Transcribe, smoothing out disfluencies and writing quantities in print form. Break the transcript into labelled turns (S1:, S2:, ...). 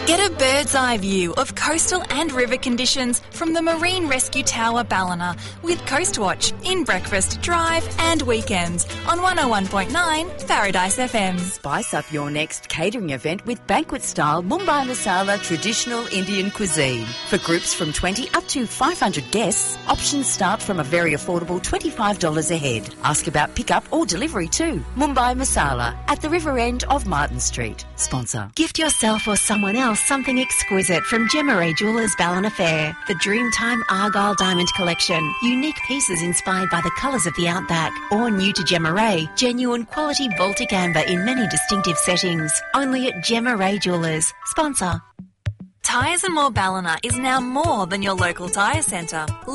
S1: Get a bird's eye view of coastal and river conditions from the Marine Rescue Tower Ballina with Coastwatch in breakfast, drive and weekends on 101.9 Paradise FM.
S2: Spice up your next catering event with banquet-style Mumbai Masala traditional Indian cuisine. For groups from 20 up to 500 guests, options start from a very affordable $25 a head. Ask about pickup or delivery too. Mumbai Masala at the river end of Martin Street. Sponsor.
S3: Gift yourself or someone else something exquisite from Gemma Ray Jewellers Ballina Fair. The Dreamtime Argyle Diamond Collection. Unique pieces inspired by the colours of the outback. Or new to Gemma Ray, genuine quality Baltic amber in many distinctive settings. Only at Gemma Ray Jewellers. Sponsor.
S1: Tyres and More Ballina is now more than your local tyre centre.